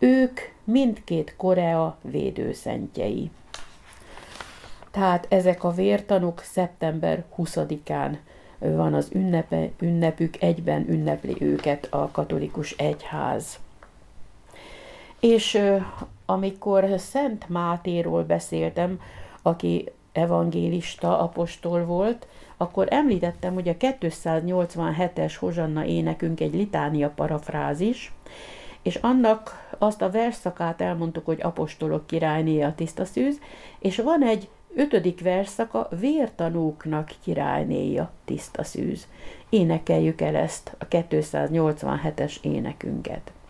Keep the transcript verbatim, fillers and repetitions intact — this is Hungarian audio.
Ők mindkét Korea védőszentjei. Tehát ezek a vértanúk szeptember huszadikán van az ünnepe, ünnepük, egyben ünnepli őket a katolikus egyház. És amikor Szent Mátéról beszéltem, aki evangélista apostol volt, akkor említettem, hogy a kétszáznyolcvanhetes hozsanna énekünk egy litánia parafrázis, és annak azt a versszakát elmondtuk, hogy apostolok királyné a tiszta szűz, és van egy ötödik versszaka, vértanúknak királynéja tiszta szűz. Énekeljük el ezt a kétszáznyolcvanhetes énekünket.